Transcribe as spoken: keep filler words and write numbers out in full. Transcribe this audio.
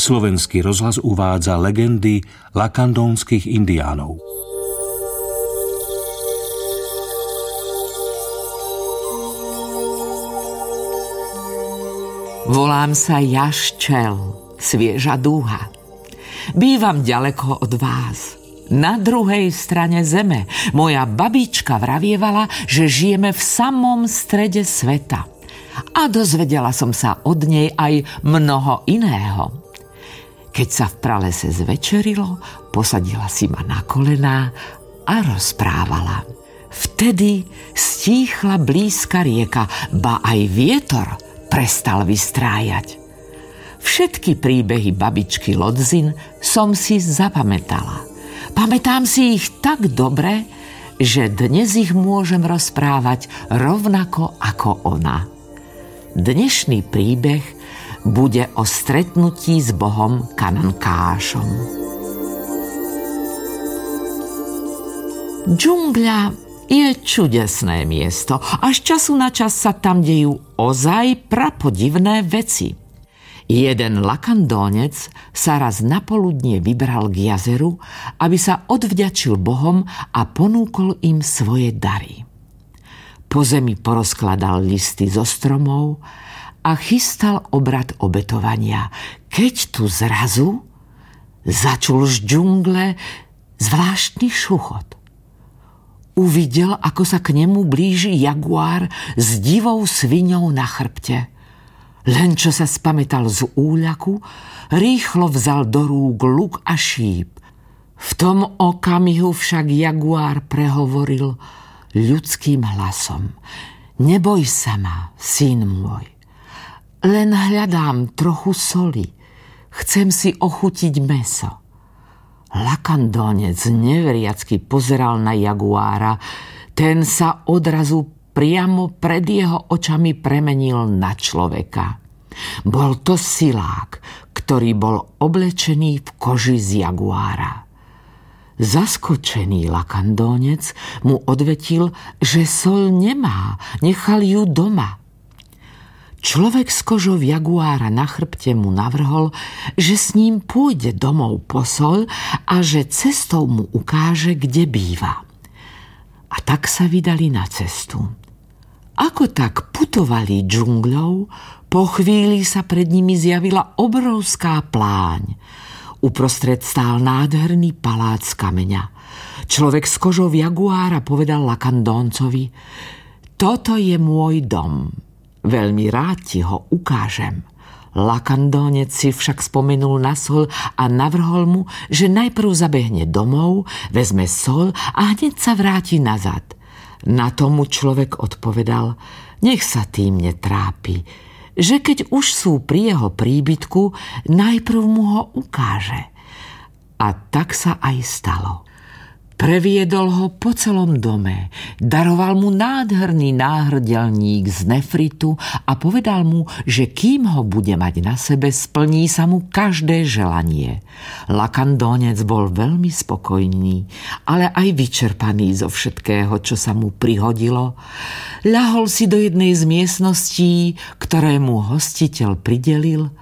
Slovenský rozhlas uvádza legendy lakandónskych indiánov. Volám sa Jaščel, svieža dúha. Bývam ďaleko od vás, na druhej strane zeme. Moja babička vravievala, že žijeme v samom strede sveta. A dozvedela som sa od nej aj mnoho iného. Keď sa v pralese zvečerilo, posadila si ma na kolená a rozprávala. Vtedy stíchla blízka rieka, ba aj vietor prestal vystrájať. Všetky príbehy babičky Lodzin som si zapamätala. Pamätám si ich tak dobre, že dnes ich môžem rozprávať rovnako ako ona. Dnešný príbeh bude o stretnutí s bohom Kanankášom. Džungľa je čudesné miesto a z času na čas sa tam dejú ozaj prapodivné veci. Jeden lakandónec sa raz napoludnie vybral k jazeru, aby sa odvďačil bohom a ponúkol im svoje dary. Po zemi porozkladal listy zo stromov a chystal obrad obetovania, keď tu zrazu začul z džungle zvláštny šuchot. Uvidel, ako sa k nemu blíži jaguár s divou sviňou na chrbte. Len čo sa spamätal z úľaku, rýchlo vzal do rúk luk a šíp. V tom okamihu však jaguár prehovoril ľudským hlasom. Neboj sa ma, syn môj. Len hľadám trochu soli. Chcem si ochutiť mäso. Lakandónec neveriacky pozeral na jaguára. Ten sa odrazu priamo pred jeho očami premenil na človeka. Bol to silák, ktorý bol oblečený v koži z jaguára. Zaskočený lakandónec mu odvetil, že soľ nemá, nechal ju doma. Človek s kožou jaguára na chrbte mu navrhol, že s ním pôjde domov po soľ a že cestou mu ukáže, kde býva. A tak sa vydali na cestu. Ako tak putovali džungľou, po chvíli sa pred nimi zjavila obrovská pláň. Uprostred stál nádherný palác kameňa. Človek s kožou jaguára povedal lakandóncovi: Toto je môj dom. Veľmi rád ti ho ukážem. Lakandónec si však spomenul na soľ a navrhol mu, že najprv zabehne domov, vezme soľ a hneď sa vráti nazad. Na tomu človek odpovedal: Nech sa tým netrápi, že keď už sú pri jeho príbytku, najprv mu ho ukáže. A tak sa aj stalo. Previedol ho po celom dome, daroval mu nádherný náhrdelník z nefritu a povedal mu, že kým ho bude mať na sebe, splní sa mu každé želanie. Lakandónec bol veľmi spokojný, ale aj vyčerpaný zo všetkého, čo sa mu prihodilo. Ľahol si do jednej z miestností, ktoré mu hostiteľ pridelil,